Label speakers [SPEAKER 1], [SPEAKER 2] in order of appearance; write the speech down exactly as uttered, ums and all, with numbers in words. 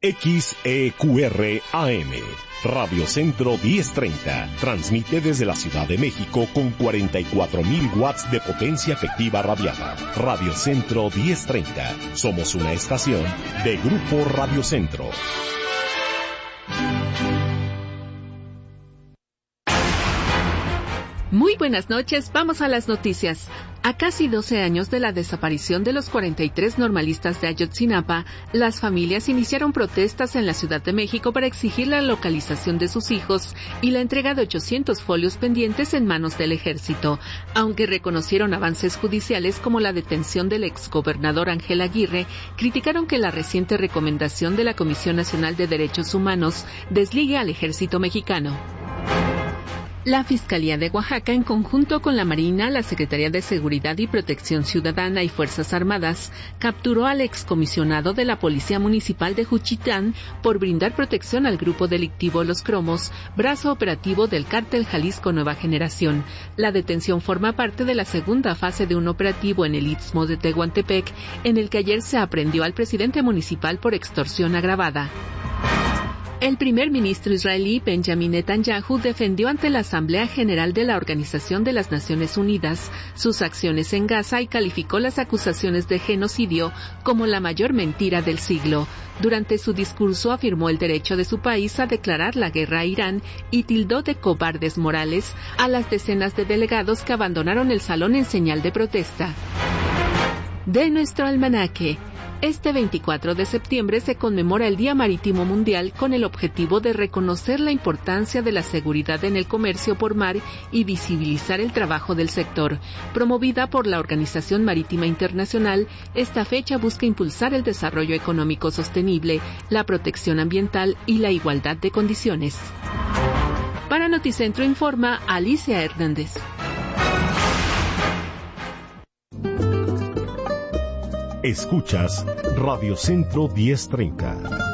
[SPEAKER 1] X E Q R A M. Radio Centro diez treinta. Transmite desde la Ciudad de México con cuarenta y cuatro mil watts de potencia efectiva radiada. Radio Centro diez treinta. Somos una estación de Grupo Radio Centro.
[SPEAKER 2] Muy buenas noches, vamos a las noticias. A casi doce años de la desaparición de los cuarenta y tres normalistas de Ayotzinapa, las familias iniciaron protestas en la Ciudad de México para exigir la localización de sus hijos y la entrega de ochocientos folios pendientes en manos del Ejército. Aunque reconocieron avances judiciales como la detención del exgobernador Ángel Aguirre, criticaron que la reciente recomendación de la Comisión Nacional de Derechos Humanos desligue al Ejército mexicano. La Fiscalía de Oaxaca, en conjunto con la Marina, la Secretaría de Seguridad y Protección Ciudadana y Fuerzas Armadas, capturó al excomisionado de la Policía Municipal de Juchitán por brindar protección al grupo delictivo Los Cromos, brazo operativo del Cártel Jalisco Nueva Generación. La detención forma parte de la segunda fase de un operativo en el Istmo de Tehuantepec, en el que ayer se aprehendió al presidente municipal por extorsión agravada. El primer ministro israelí Benjamin Netanyahu defendió ante la Asamblea General de la Organización de las Naciones Unidas sus acciones en Gaza y calificó las acusaciones de genocidio como la mayor mentira del siglo. Durante su discurso afirmó el derecho de su país a declarar la guerra a Irán y tildó de cobardes morales a las decenas de delegados que abandonaron el salón en señal de protesta. De nuestro almanaque. Este veinticuatro de septiembre se conmemora el Día Marítimo Mundial con el objetivo de reconocer la importancia de la seguridad en el comercio por mar y visibilizar el trabajo del sector. Promovida por la Organización Marítima Internacional, esta fecha busca impulsar el desarrollo económico sostenible, la protección ambiental y la igualdad de condiciones. Para Noticentro informa Alicia Hernández.
[SPEAKER 1] Escuchas Radio Centro diez treinta.